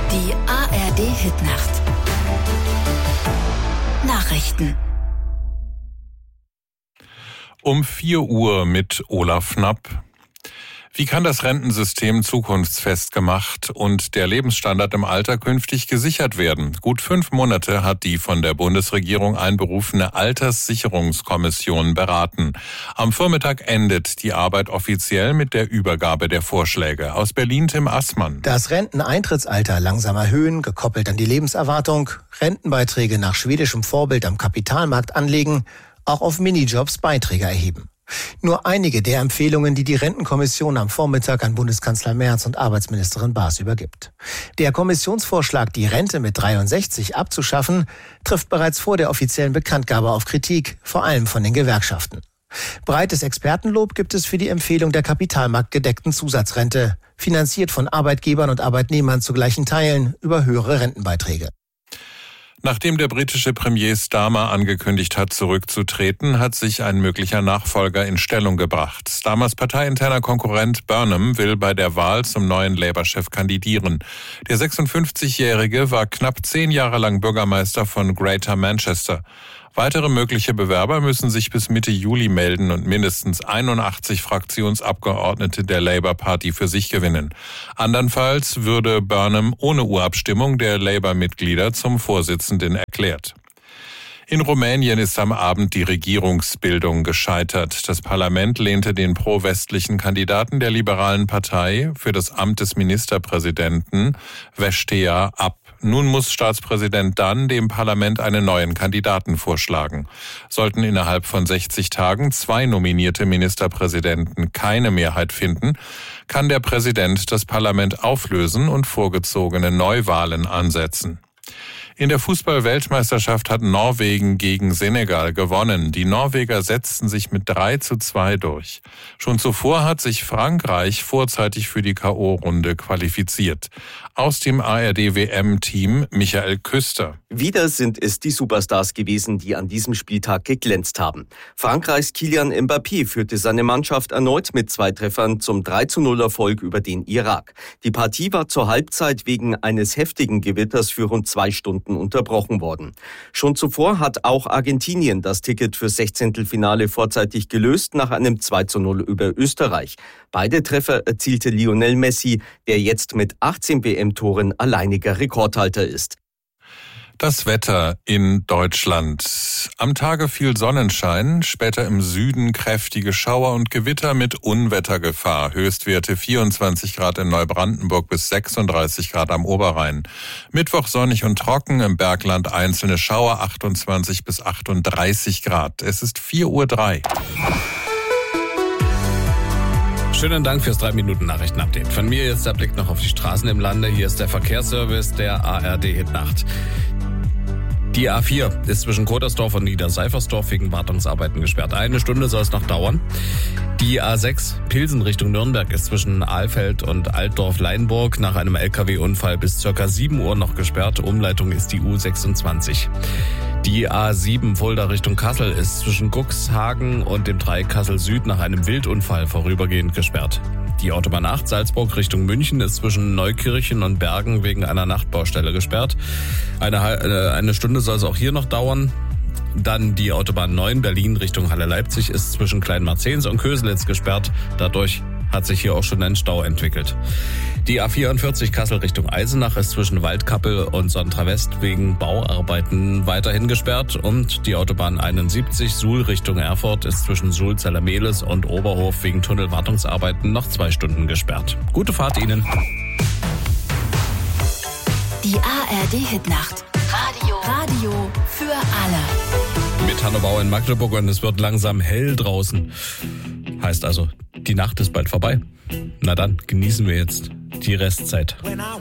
Die ARD-Hitnacht. Nachrichten. Um 4 Uhr mit Olaf Knapp. Wie kann das Rentensystem zukunftsfest gemacht und der Lebensstandard im Alter künftig gesichert werden? Gut 5 Monate hat die von der Bundesregierung einberufene Alterssicherungskommission beraten. Am Vormittag endet die Arbeit offiziell mit der Übergabe der Vorschläge. Aus Berlin Tim Assmann. Das Renteneintrittsalter langsam erhöhen, gekoppelt an die Lebenserwartung, Rentenbeiträge nach schwedischem Vorbild am Kapitalmarkt anlegen, auch auf Minijobs Beiträge erheben. Nur einige der Empfehlungen, die die Rentenkommission am Vormittag an Bundeskanzler Merz und Arbeitsministerin Baas übergibt. Der Kommissionsvorschlag, die Rente mit 63 abzuschaffen, trifft bereits vor der offiziellen Bekanntgabe auf Kritik, vor allem von den Gewerkschaften. Breites Expertenlob gibt es für die Empfehlung der kapitalmarktgedeckten Zusatzrente, finanziert von Arbeitgebern und Arbeitnehmern zu gleichen Teilen über höhere Rentenbeiträge. Nachdem der britische Premier Starmer angekündigt hat, zurückzutreten, hat sich ein möglicher Nachfolger in Stellung gebracht. Starmers parteiinterner Konkurrent Burnham will bei der Wahl zum neuen Labour-Chef kandidieren. Der 56-Jährige war knapp 10 Jahre lang Bürgermeister von Greater Manchester. Weitere mögliche Bewerber müssen sich bis Mitte Juli melden und mindestens 81 Fraktionsabgeordnete der Labour Party für sich gewinnen. Andernfalls würde Burnham ohne Urabstimmung der Labour-Mitglieder zum Vorsitzenden erklärt. In Rumänien ist am Abend die Regierungsbildung gescheitert. Das Parlament lehnte den pro-westlichen Kandidaten der liberalen Partei für das Amt des Ministerpräsidenten, Vestea, ab. Nun muss Staatspräsident Dan dem Parlament einen neuen Kandidaten vorschlagen. Sollten innerhalb von 60 Tagen 2 nominierte Ministerpräsidenten keine Mehrheit finden, kann der Präsident das Parlament auflösen und vorgezogene Neuwahlen ansetzen. In der Fußball-Weltmeisterschaft hat Norwegen gegen Senegal gewonnen. Die Norweger setzten sich mit 3:2 durch. Schon zuvor hat sich Frankreich vorzeitig für die K.O.-Runde qualifiziert. Aus dem ARD-WM-Team Michael Küster. Wieder sind es die Superstars gewesen, die an diesem Spieltag geglänzt haben. Frankreichs Kylian Mbappé führte seine Mannschaft erneut mit 2 Treffern zum 3:0-Erfolg über den Irak. Die Partie war zur Halbzeit wegen eines heftigen Gewitters für rund 2 Stunden unterbrochen worden. Schon zuvor hat auch Argentinien das Ticket fürs 16. vorzeitig gelöst nach einem 2:0 über Österreich. Beide Treffer erzielte Lionel Messi, der jetzt mit 18 WM-Toren alleiniger Rekordhalter ist. Das Wetter in Deutschland. Am Tage viel Sonnenschein, später im Süden kräftige Schauer und Gewitter mit Unwettergefahr. Höchstwerte 24 Grad in Neubrandenburg bis 36 Grad am Oberrhein. Mittwoch sonnig und trocken, im Bergland einzelne Schauer 28 bis 38 Grad. Es ist 4:03 Uhr. Schönen Dank fürs 3-Minuten-Nachrichten-Update. Von mir jetzt der Blick noch auf die Straßen im Lande. Hier ist der Verkehrsservice der ARD-Hitnacht. Die A4 ist zwischen Kodersdorf und Niederseifersdorf wegen Wartungsarbeiten gesperrt. 1 Stunde soll es noch dauern. Die A6 Pilsen Richtung Nürnberg ist zwischen Ahlfeld und Altdorf-Leinburg nach einem LKW-Unfall bis ca. 7 Uhr noch gesperrt. Umleitung ist die U26. Die A7 Fulda Richtung Kassel ist zwischen Cuxhagen und dem Dreieck Kassel Süd nach einem Wildunfall vorübergehend gesperrt. Die Autobahn 8 Salzburg Richtung München ist zwischen Neukirchen und Bergen wegen einer Nachtbaustelle gesperrt. Eine Stunde soll es auch hier noch dauern. Dann die Autobahn 9 Berlin Richtung Halle-Leipzig ist zwischen Kleinmarzens und Köselitz gesperrt. Dadurch hat sich hier auch schon ein Stau entwickelt. Die A44 Kassel Richtung Eisenach ist zwischen Waldkappel und Sontra West wegen Bauarbeiten weiterhin gesperrt. Und die Autobahn 71 Suhl Richtung Erfurt ist zwischen Suhl-Zellermehlis und Oberhof wegen Tunnelwartungsarbeiten noch 2 Stunden gesperrt. Gute Fahrt Ihnen. Die ARD-Hitnacht. Radio für alle. Mit Hanno Bauer in Magdeburg und es wird langsam hell draußen. Heißt also, die Nacht ist bald vorbei. Na dann, genießen wir jetzt die Restzeit.